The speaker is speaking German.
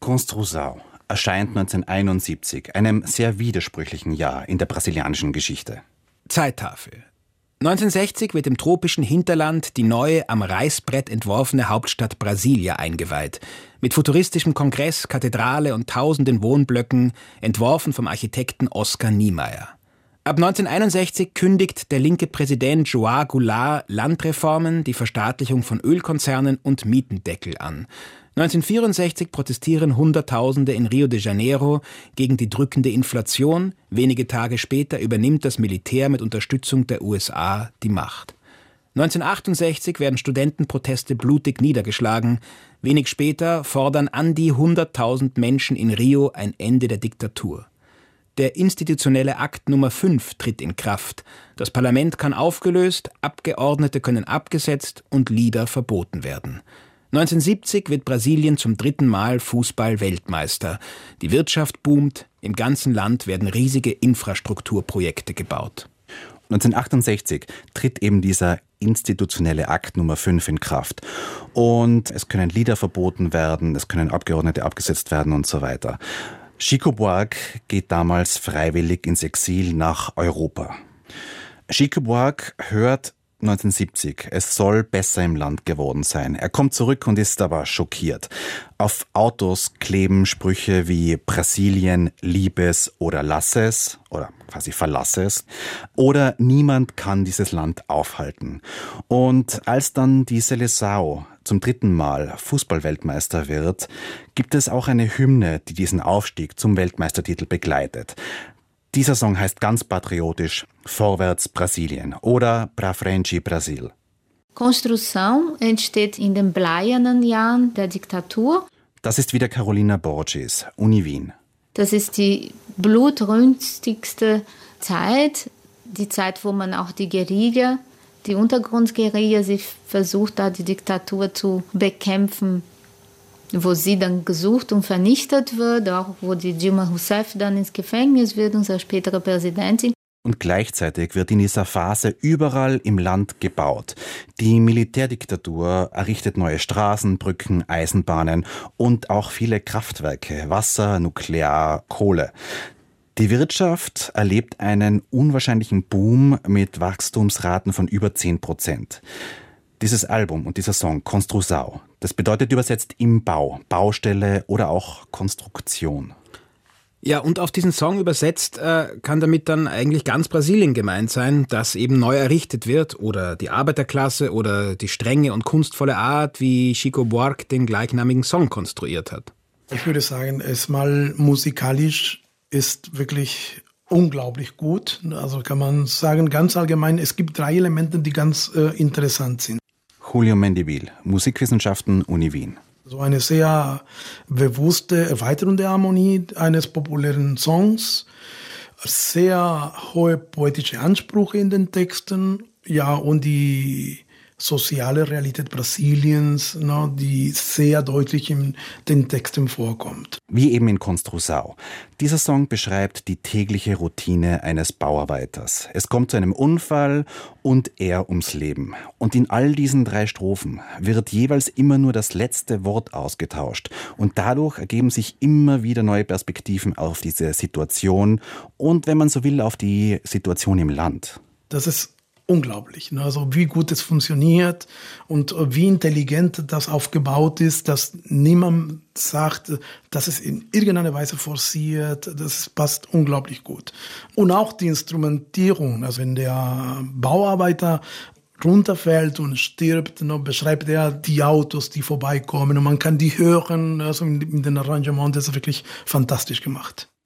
Construção erscheint 1971, einem sehr widersprüchlichen Jahr in der brasilianischen Geschichte. Zeittafel. 1960 wird im tropischen Hinterland die neue, am Reißbrett entworfene Hauptstadt Brasilia eingeweiht. Mit futuristischem Kongress, Kathedrale und tausenden Wohnblöcken, entworfen vom Architekten Oscar Niemeyer. Ab 1961 kündigt der linke Präsident João Goulart Landreformen, die Verstaatlichung von Ölkonzernen und Mietendeckel an. 1964 protestieren Hunderttausende in Rio de Janeiro gegen die drückende Inflation. Wenige Tage später übernimmt das Militär mit Unterstützung der USA die Macht. 1968 werden Studentenproteste blutig niedergeschlagen. Wenig später fordern an die 100.000 Menschen in Rio ein Ende der Diktatur. Der institutionelle Akt Nummer 5 tritt in Kraft. Das Parlament kann aufgelöst, Abgeordnete können abgesetzt und Lieder verboten werden. 1970 wird Brasilien zum 3. Mal Fußball-Weltmeister. Die Wirtschaft boomt, im ganzen Land werden riesige Infrastrukturprojekte gebaut. 1968 tritt eben dieser institutionelle Akt Nummer 5 in Kraft. Und es können Lieder verboten werden, es können Abgeordnete abgesetzt werden und so weiter. Chico Buarque geht damals freiwillig ins Exil nach Europa. Chico Buarque hört 1970, es soll besser im Land geworden sein. Er kommt zurück und ist aber schockiert. Auf Autos kleben Sprüche wie Brasilien, lieb es oder lass es oder quasi verlass es. Oder niemand kann dieses Land aufhalten. Und als dann die Seleção zum 3. Mal Fußballweltmeister wird, gibt es auch eine Hymne, die diesen Aufstieg zum Weltmeistertitel begleitet. Dieser Song heißt ganz patriotisch Vorwärts Brasilien oder Pra Frente Brasil. Construção entsteht in den bleiernen Jahren der Diktatur. Das ist wieder Carolina Borges, Uni Wien. Das ist die blutrünstigste Zeit, die Zeit, wo man auch die Guerilla, die Untergrundguerilla, sich versucht, da die Diktatur zu bekämpfen, wo sie dann gesucht und vernichtet wird, auch wo die Dilma Rousseff dann ins Gefängnis wird, unsere spätere Präsidentin. Und gleichzeitig wird in dieser Phase überall im Land gebaut. Die Militärdiktatur errichtet neue Straßen, Brücken, Eisenbahnen und auch viele Kraftwerke, Wasser, Nuklear, Kohle. Die Wirtschaft erlebt einen unwahrscheinlichen Boom mit Wachstumsraten von über 10%. Dieses Album und dieser Song, Construção, das bedeutet übersetzt im Bau, Baustelle oder auch Konstruktion. Ja, und auf diesen Song übersetzt kann damit dann eigentlich ganz Brasilien gemeint sein, das eben neu errichtet wird, oder die Arbeiterklasse oder die strenge und kunstvolle Art, wie Chico Buarque den gleichnamigen Song konstruiert hat. Ich würde sagen, erstmal musikalisch ist wirklich unglaublich gut. Also kann man sagen, ganz allgemein, es gibt 3 Elemente, die ganz interessant sind. Julio Mendivil, Musikwissenschaften, Uni Wien. So eine sehr bewusste Erweiterung der Harmonie eines populären Songs, sehr hohe poetische Ansprüche in den Texten, ja, und die soziale Realität Brasiliens, die sehr deutlich in den Texten vorkommt. Wie eben in Construção. Dieser Song beschreibt die tägliche Routine eines Bauarbeiters. Es kommt zu einem Unfall und er ums Leben. Und in all diesen 3 Strophen wird jeweils immer nur das letzte Wort ausgetauscht. Und dadurch ergeben sich immer wieder neue Perspektiven auf diese Situation und, wenn man so will, auf die Situation im Land. Das ist unglaublich, also wie gut es funktioniert und wie intelligent das aufgebaut ist, dass niemand sagt, dass es in irgendeiner Weise forciert, das passt unglaublich gut. Und auch die Instrumentierung, also wenn der Bauarbeiter runterfällt und stirbt, beschreibt er die Autos, die vorbeikommen und man kann die hören, also in den Arrangements, das ist wirklich fantastisch gemacht.